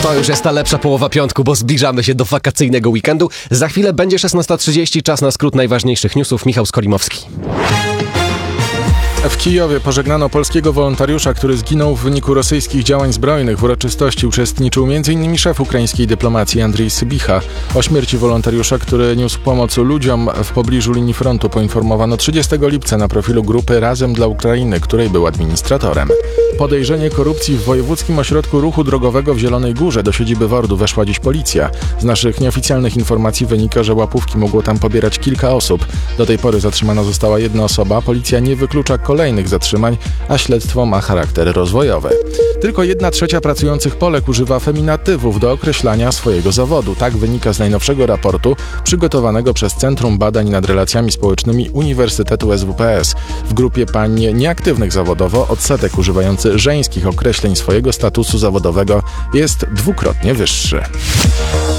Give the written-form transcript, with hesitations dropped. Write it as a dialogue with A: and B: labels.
A: To już jest ta lepsza połowa piątku, bo zbliżamy się do wakacyjnego weekendu. Za chwilę będzie 16:30, czas na skrót najważniejszych newsów. Michał Skolimowski.
B: W Kijowie pożegnano polskiego wolontariusza, który zginął w wyniku rosyjskich działań zbrojnych. W uroczystości uczestniczył m.in. szef ukraińskiej dyplomacji Andrzej Sybicha. O śmierci wolontariusza, który niósł pomoc ludziom w pobliżu linii frontu, poinformowano 30 lipca na profilu grupy Razem dla Ukrainy, której był administratorem. Podejrzenie korupcji w Wojewódzkim Ośrodku Ruchu Drogowego w Zielonej Górze do siedziby WORD-u weszła dziś policja. Z naszych nieoficjalnych informacji wynika, że łapówki mogło tam pobierać kilka osób. Do tej pory zatrzymana została jedna osoba. Policja nie wyklucza kolejnych zatrzymań, a śledztwo ma charakter rozwojowy. Tylko 1/3 pracujących Polek używa feminatywów do określania swojego zawodu. Tak wynika z najnowszego raportu przygotowanego przez Centrum Badań nad Relacjami Społecznymi Uniwersytetu SWPS. W grupie pań nieaktywnych zawodowo odsetek używający żeńskich określeń swojego statusu zawodowego jest dwukrotnie wyższy.